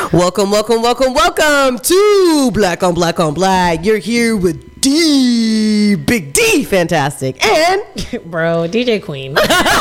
Welcome to Black on Black on Black. You're here with Big D, fantastic, and bro, DJ Queen.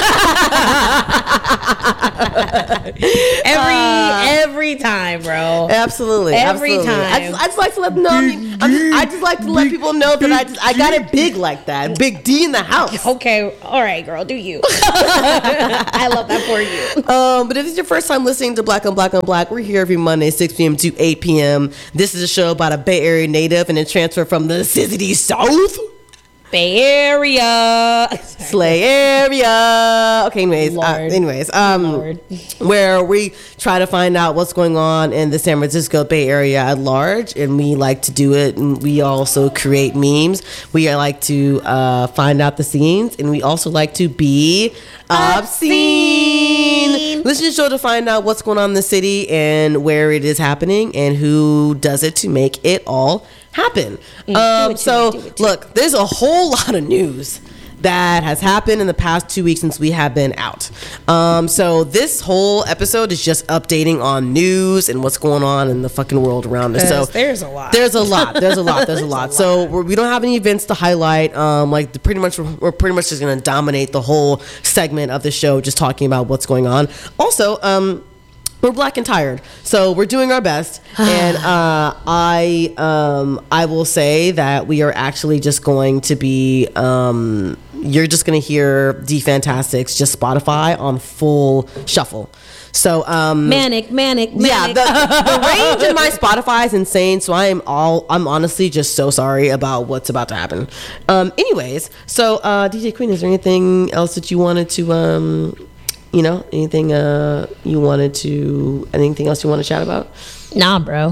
every time, bro. Absolutely, every time. I just like to let them know. I just like to let people know that I got it big like that. Big D in the house. Okay, all right, girl, do you? I love that for you. But if it's your first time listening to Black on Black on Black, we're here every Monday, 6 p.m. to 8 p.m. This is a show about a Bay Area native and a transfer from the City South. Bay Area. Slay area. Okay, anyways, where we try to find out what's going on in the San Francisco Bay Area at large, and we like to do it, and we also create memes. We like to find out the scenes, and we also like to be obscene. Listen to the show to find out what's going on in the city and where it is happening and who does it to make it all happen. Look, there's a whole lot of news that has happened in the past 2 weeks since we have been out. So this whole episode is just updating on news and what's going on in the fucking world around us. So there's a lot. There's a lot. So we don't have any events to highlight. We're pretty much just gonna dominate the whole segment of the show, just talking about what's going on. Also, we're black and tired, so we're doing our best. And I will say that we are actually just going to be. You're just going to hear D Fantastics, just Spotify on full shuffle. So manic. Yeah, the range in my Spotify is insane. So I'm honestly just so sorry about what's about to happen. Anyways, so DJ Queen, is there anything else that you wanted to anything else you want to chat about? Nah, bro.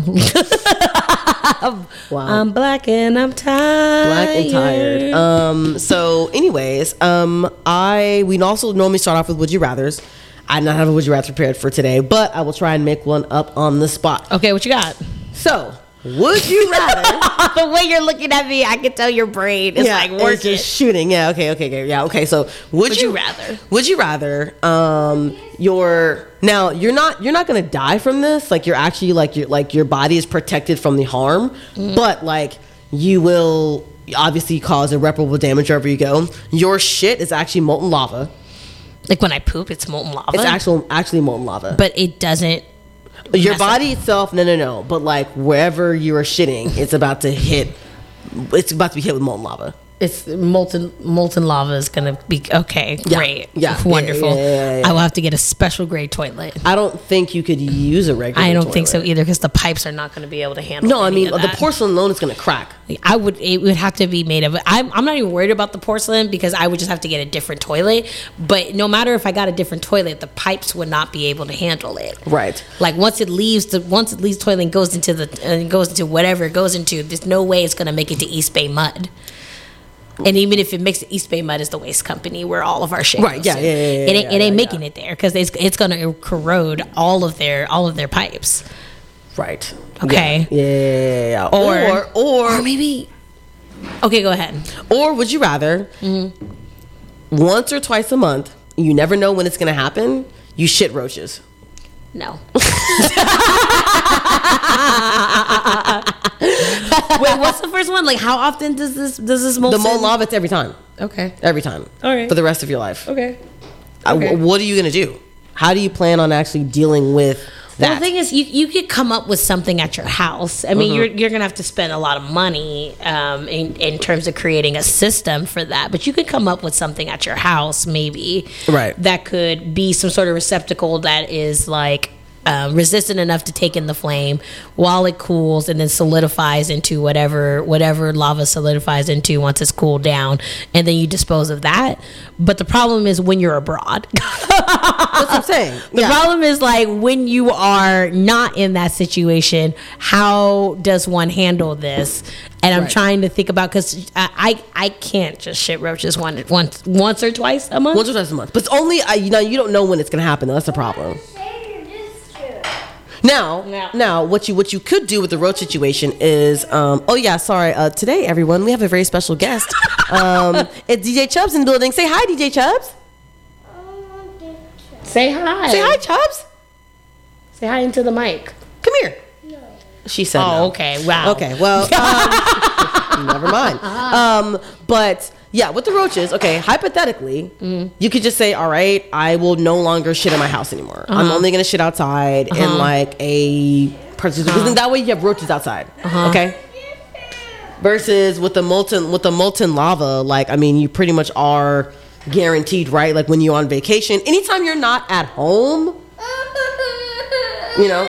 Wow. I'm black and I'm tired. So anyways, we also normally start off with Would You Rathers. I do not have a Would You Rather prepared for today, but I will try and make one up on the spot. Okay, what you got? So, would you rather? The way you're looking at me, I can tell your brain is like working. It's just shooting. Yeah. Okay. Yeah. Okay. So, would you rather? Would you rather? You're not gonna die from this. Like you're actually your body is protected from the harm, but like you will obviously cause irreparable damage wherever you go. Your shit is actually molten lava. Like when I poop, it's molten lava. It's actually molten lava, but it doesn't. Your body itself, no. But like wherever you are shitting, it's about to be hit with molten lava. It's molten lava is gonna be okay. Great, wonderful. Yeah. I will have to get a special grade toilet. I don't think you could use a regular. I don't toilet. think so either, because the pipes are not going to be able to handle. No, I mean the porcelain alone is going to crack. It would have to be made of. I'm not even worried about the porcelain, because I would just have to get a different toilet. But no matter if I got a different toilet, the pipes would not be able to handle it. Right. Like once it leaves toilet and goes into whatever it goes into, there's no way it's going to make it to East Bay Mud. And even if it makes it, East Bay Mud is the waste company where all of our shit right, goes to. It ain't making it there, because it's going to corrode all of their pipes. Right. Okay. Yeah. Or maybe. Okay, go ahead. Or would you rather once or twice a month, you never know when it's going to happen, you shit roaches? No. Wait, what's the first one? Like, how often does this molten? The molten lava, it's every time. Okay. Every time. All right. For the rest of your life. Okay. What are you going to do? How do you plan on actually dealing with that? Well, the thing is, you could come up with something at your house. I mean, you're going to have to spend a lot of money in terms of creating a system for that. But you could come up with something at your house, maybe. Right. That could be some sort of receptacle that is like resistant enough to take in the flame while it cools, and then solidifies into whatever lava solidifies into once it's cooled down, and then you dispose of that. But the problem is when you're abroad. That's what I'm saying. The problem is, like, when you are not in that situation, how does one handle this? And I'm trying to think about, because I can't just shit roaches once or twice a month. Once or twice a month, but it's only you don't know when it's gonna happen. That's the problem. Now, what you could do with the roach situation is, today, everyone, we have a very special guest. It's DJ Chubbs in the building. Say hi, DJ Chubbs. Say hi. Say hi, Chubbs. Say hi into the mic. Come here. No. She said no. Oh, okay. Wow. Okay, well, never mind. But yeah, with the roaches, okay, hypothetically, you could just say, all right, I will no longer shit in my house anymore. I'm only going to shit outside in like a person. Because that way you have roaches outside. Okay? Versus with the molten lava, like, I mean, you pretty much are guaranteed, right? Like when you're on vacation, anytime you're not at home, you know.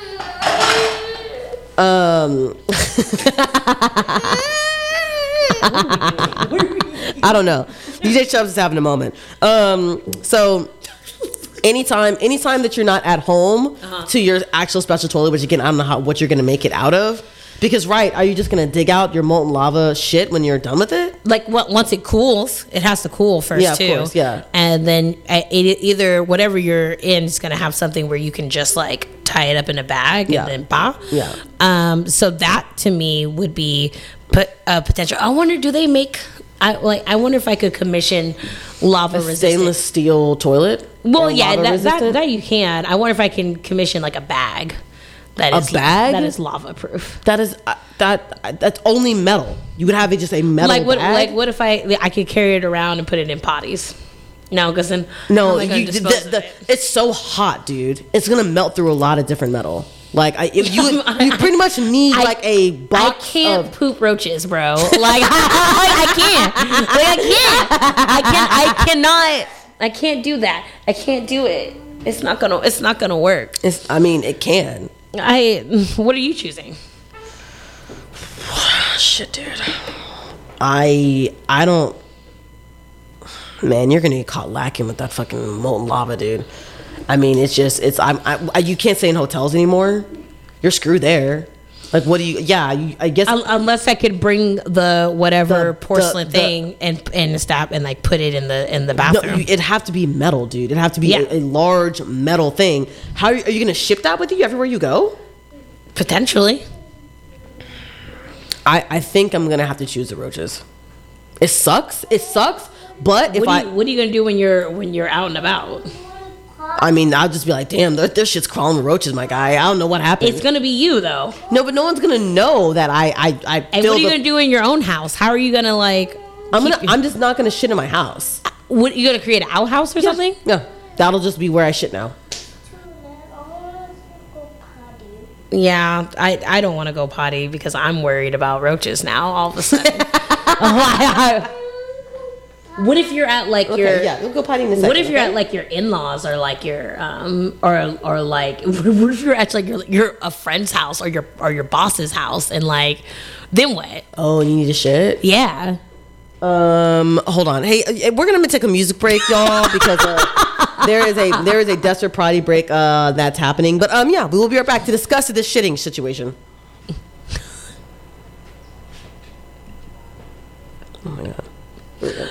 I don't know. DJ Chubbs is having a moment. So anytime that you're not at home to your actual special toilet, which again, I don't know what you're gonna make it out of. Because, right, are you just going to dig out your molten lava shit when you're done with it? Like, once it cools, it has to cool first, too. Yeah, of course, yeah. And then either whatever you're in is going to have something where you can just, like, tie it up in a bag and then bah. Yeah. So that, to me, would be potential. I wonder, do they make... I wonder if I could commission lava resistant stainless steel toilet. Well, yeah, that you can. I wonder if I can commission, like, a bag. That is lava proof. That is that's only metal. You would have just a metal bag. Like what if I could carry it around and put it in potties? No, because then it's so hot, dude. It's gonna melt through a lot of different metal. Like you pretty much need like a box. I can't poop roaches, bro. Like I can't. I cannot. I can't do that. I can't do it. It's not gonna work. It can. What are you choosing? Shit, dude. I don't. Man, you're gonna get caught lacking with that fucking molten lava, dude. I mean, you can't stay in hotels anymore. You're screwed there. Like, what do you? Yeah, I guess unless I could bring the whatever porcelain thing and stop and like put it in the bathroom. No, it'd have to be metal, dude. It'd have to be a large metal thing. How are you gonna ship that with you everywhere you go? Potentially. I think I'm gonna have to choose the roaches. It sucks. But what are you gonna do when you're out and about? I mean, I'll just be like, damn, this shit's crawling with roaches, my guy. I don't know what happened. It's gonna be you, though. No, but no one's gonna know that I And what are you gonna do in your own house? How are you gonna like? I'm just not gonna shit in my house. What, you gonna create an outhouse or something? Yeah, that'll just be where I shit now. Yeah, I don't want to go potty because I'm worried about roaches now. All of a sudden. What if you're at like we'll go potty in a second. What if you're at like your in-laws or like your or like what if you're at like your a friend's house or your boss's house and like then what? Oh, you need to shit? Yeah. Hold on. Hey, we're gonna take a music break, y'all, because there is a desperate potty break that's happening. But yeah, we will be right back to discuss this shitting situation.